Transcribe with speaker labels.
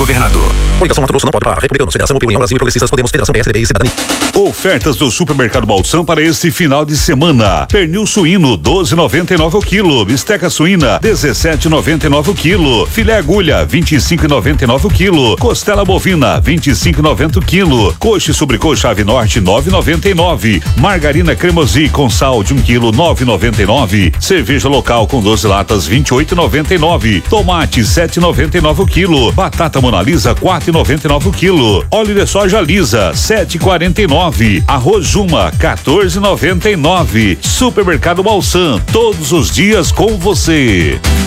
Speaker 1: governador.
Speaker 2: Coligação Mato Grosso não pode parar. Republicanos, Federação, União Brasil e Progressistas, Podemos, Federação, PSDB e Cidadania.
Speaker 3: Ofertas do Supermercado Balsam para este final de semana. Pernil suíno, 12,99 o quilo. Bisteca suína, 17,99 o quilo. Filé agulha, 25,99 o quilo. Costela bovina, 25,90 o quilo. Coxa e sobrecoxa Ave Norte, 9,99. Margarina cremosi com sal de 1 quilo, 9,99. Cerveja local com 12 latas, 28,99. Tomate, 7,99 o quilo. Batata Monalisa, 4,99 o quilo. Óleo de soja lisa, 7,49. Arroz Juma, 14,99. Supermercado Balsam, todos os dias com você.